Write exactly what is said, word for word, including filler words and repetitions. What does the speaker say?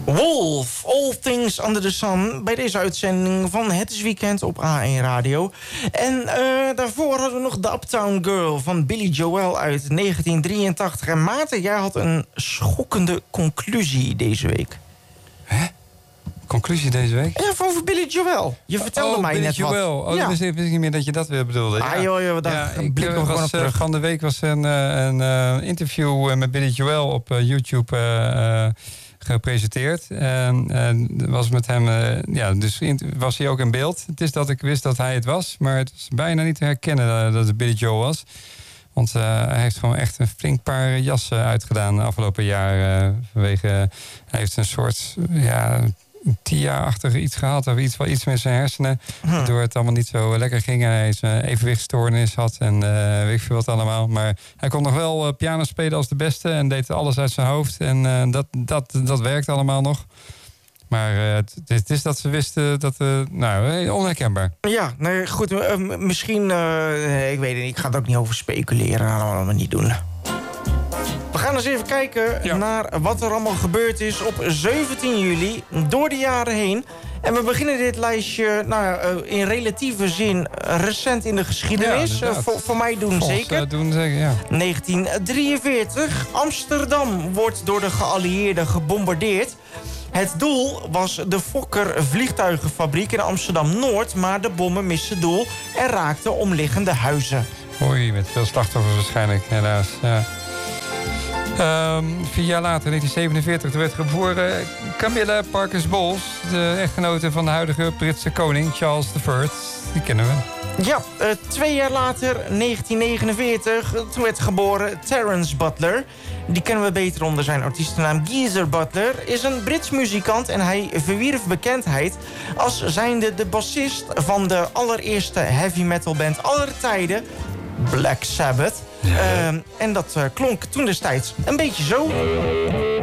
Wolf, All Things Under the Sun. Bij deze uitzending van Het is Weekend op A één Radio. En uh, daarvoor hadden we nog The Uptown Girl van Billy Joel uit negentien drieëntachtig. En Maarten, jij had een schokkende conclusie deze week. Hè? Conclusie deze week? Ja, over Billy Joel. Je vertelde oh, mij Billy net Joel. wat. Oh, ja. ik wist niet meer dat je dat weer bedoelde. Ja. Ah joh, joh, daar ja, ik blikken we was, gewoon op terug. Van de week was een, een uh, interview met Billy Joel op uh, YouTube uh, gepresenteerd. En uh, was met hem, uh, ja, dus was hij ook in beeld. Het is dat ik wist dat hij het was, maar het was bijna niet te herkennen uh, dat het Billy Joel was. Want uh, hij heeft gewoon echt een flink paar jassen uitgedaan de afgelopen jaar. Uh, vanwege, uh, hij heeft een soort, ja, T I A-achtig iets gehad. Of iets, iets met zijn hersenen. Hm. Waardoor het allemaal niet zo lekker ging. En hij zijn evenwichtstoornis had. En uh, weet ik veel wat allemaal. Maar hij kon nog wel uh, piano spelen als de beste. En deed alles uit zijn hoofd. En uh, dat, dat, dat werkt allemaal nog. Maar uh, het, het is dat ze wisten dat... Uh, nou, onherkenbaar. Ja, nee, goed. Uh, misschien... Uh, ik weet het niet. Ik ga het ook niet over speculeren. Dat gaan we niet doen. We gaan eens even kijken ja. naar wat er allemaal gebeurd is op zeventien juli door de jaren heen. En we beginnen dit lijstje nou, uh, in relatieve zin recent in de geschiedenis. Ja, uh, voor, voor mij doen Volgens, zeker. Uh, doen zeker ja. negentien drieënveertig. Amsterdam wordt door de geallieerden gebombardeerd. Het doel was de Fokker vliegtuigenfabriek in Amsterdam-Noord... maar de bommen misten doel en raakten omliggende huizen. Oei, met veel slachtoffers waarschijnlijk, helaas. Ja. Um, vier jaar later, negentien zevenenveertig, werd geboren Camilla Parker Bowles... de echtgenote van de huidige Britse koning Charles de Eerste. Die kennen we. Ja, uh, twee jaar later, negentien negenenveertig, toen werd geboren Terence Butler. Die kennen we beter onder zijn artiestennaam Geezer Butler. Is een Brits muzikant en hij verwierf bekendheid... als zijnde de bassist van de allereerste heavy metal band aller tijden... Black Sabbath. Ja. Uh, en dat uh, klonk toen destijds een beetje zo...